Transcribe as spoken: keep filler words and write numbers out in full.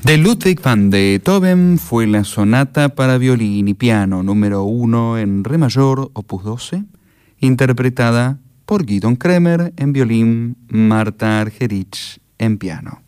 De Ludwig van Beethoven fue la sonata para violín y piano número uno en re mayor, opus doce, interpretada por Gidon Kremer en violín, Marta Argerich en piano.